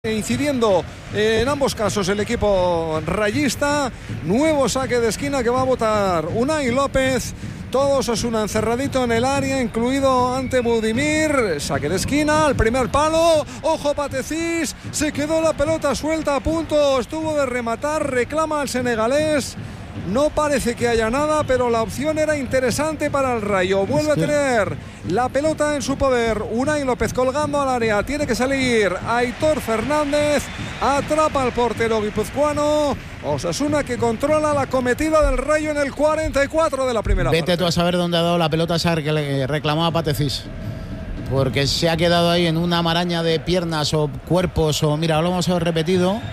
Incidiendo en ambos casos el equipo rayista. Nuevo saque de esquina que va a botar Unai López. Todos Osasuna encerradito en el área, incluido ante Budimir. Saque de esquina, al primer palo. Ojo Patezis, se quedó la pelota suelta a punto. Estuvo de rematar, reclama al senegalés. No parece que haya nada, pero la opción era interesante para el Rayo. Vuelve a tener la pelota en su poder. Unai López colgando al área. Tiene que salir Aitor Fernández. Atrapa al portero guipuzcoano. Osasuna que controla la cometida del Rayo en el 44 de la primera parte. Vete tú a saber dónde ha dado la pelota esa que le reclamaba Patezis. Porque se ha quedado ahí en una maraña de piernas o cuerpos. O mira, lo vamos a ver repetido.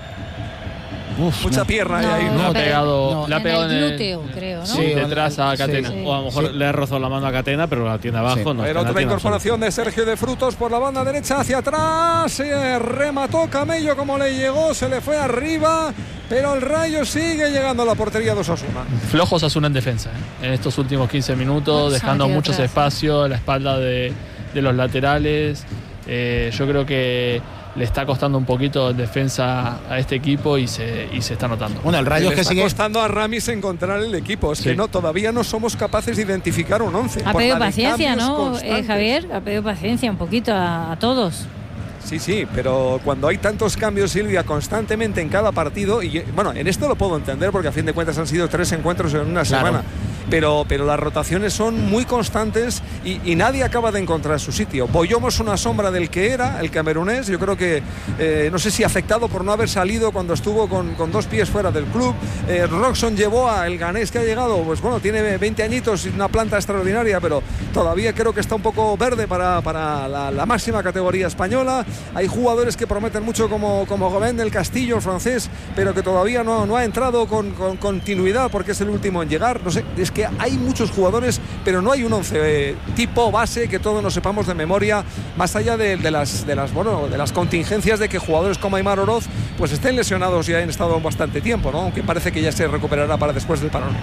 Mucha pierna ahí. Le ha pegado en el glúteo, creo, ¿no? Sí, detrás a Catena. Sí. O a lo mejor le ha rozado la mano a Catena, pero la tiene abajo. Sí. No, Pero otra incorporación de Sergio de Frutos por la banda derecha hacia atrás. Remató Camello como le llegó, se le fue arriba. Pero el Rayo sigue llegando a la portería de Osasuna. Flojo Osasuna en defensa, en estos últimos 15 minutos, dejando muchos espacios a la espalda de los laterales. Yo creo que le está costando un poquito de defensa a este equipo y se está notando. Bueno, el Rayo le que está sigue costando a Ramis encontrar el equipo. Es que no, todavía no somos capaces de identificar un 11. Ha pedido paciencia, ¿no, Javier? Ha pedido paciencia un poquito a todos. Sí, pero cuando hay tantos cambios, Silvia, constantemente en cada partido, y bueno, en esto lo puedo entender porque a fin de cuentas han sido 3 encuentros en una semana. Pero las rotaciones son muy constantes y nadie acaba de encontrar su sitio. Boyomo es una sombra del que era, el camerunés. Yo creo que, no sé si afectado por no haber salido cuando estuvo con 2 pies fuera del club. Roxon llevó a el ganés que ha llegado, pues bueno, tiene 20 añitos y una planta extraordinaria, pero todavía creo que está un poco verde para la máxima categoría española. Hay jugadores que prometen mucho como Gobén del Castillo, el francés, pero que todavía no ha entrado con continuidad porque es el último en llegar. No sé, es que hay muchos jugadores, pero no hay un 11 tipo base que todos nos sepamos de memoria, más allá de las contingencias de que jugadores como Aimar Oroz pues estén lesionados y hayan estado bastante tiempo, ¿no? Aunque parece que ya se recuperará para después del parón.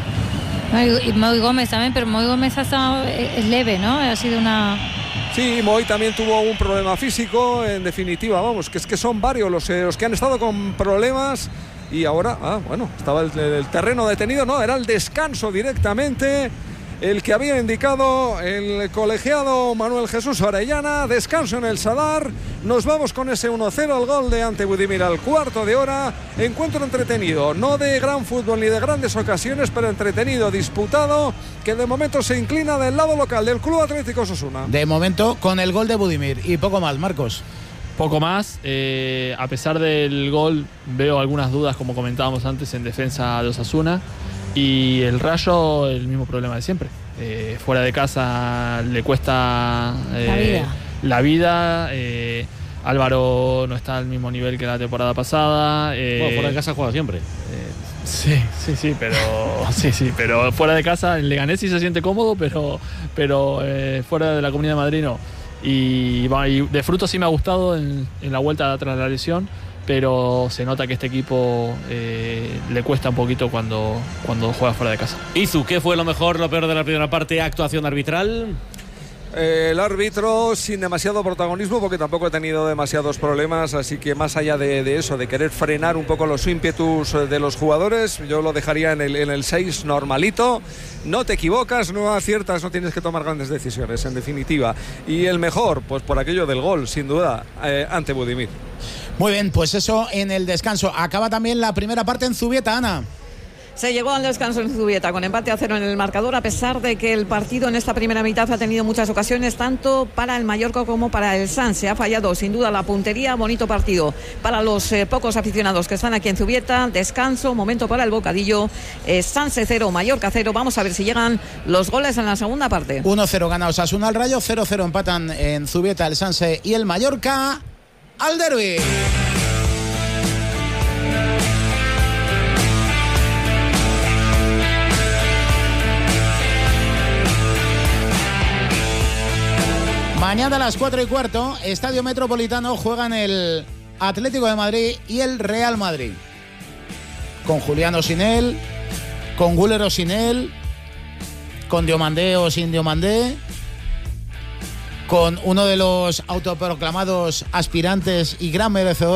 Y Moy Gómez también, pero Moy Gómez es leve, ¿no? Ha sido una... Sí, Moy también tuvo un problema físico, en definitiva, vamos, que es que son varios los que han estado con problemas. Y ahora, estaba el terreno detenido, no, era el descanso directamente, el que había indicado el colegiado Manuel Jesús Orellana. Descanso en el Sadar. Nos vamos con ese 1-0, el gol de ante Budimir al cuarto de hora. Encuentro entretenido, no de gran fútbol ni de grandes ocasiones, pero entretenido, disputado, que de momento se inclina del lado local del Club Atlético Osasuna. de momento con el gol de Budimir y poco más, Marcos. Poco más, a pesar del gol veo algunas dudas, como comentábamos antes, en defensa de Osasuna, y el Rayo el mismo problema de siempre. Fuera de casa le cuesta la vida. Álvaro no está al mismo nivel que la temporada pasada. Fuera de casa juega siempre. Sí, pero fuera de casa en Leganés sí se siente cómodo, pero fuera de la Comunidad de Madrid no. Y de Frutos sí me ha gustado en la vuelta tras la lesión, pero se nota que este equipo le cuesta un poquito cuando juega fuera de casa. Izu, ¿qué fue lo mejor, lo peor de la primera parte? ¿Actuación arbitral? El árbitro sin demasiado protagonismo, porque tampoco ha tenido demasiados problemas, así que más allá de eso, de querer frenar un poco los ímpetus de los jugadores, yo lo dejaría en el 6 normalito. No te equivocas, no aciertas, no tienes que tomar grandes decisiones, en definitiva. Y el mejor, pues por aquello del gol, sin duda, ante Budimir. Muy bien, pues eso en el descanso. Acaba también la primera parte en Zubieta, Ana. Se llegó al descanso en Zubieta con empate a 0 en el marcador, a pesar de que el partido en esta primera mitad ha tenido muchas ocasiones, tanto para el Mallorca como para el Sanse. Ha fallado sin duda la puntería. Bonito partido para los pocos aficionados que están aquí en Zubieta. Descanso, momento para el bocadillo. Sanse 0, Mallorca 0. Vamos a ver si llegan los goles en la segunda parte. 1-0 gana Osasuna al Rayo, 0-0 empatan en Zubieta el Sanse y el Mallorca. Al derbi. Mañana a las 4:15, Estadio Metropolitano, juegan el Atlético de Madrid y el Real Madrid. Con Juliano sin él, con Güler o sin él, con Diomandé o sin Diomandé. con uno de los autoproclamados aspirantes y gran merecedor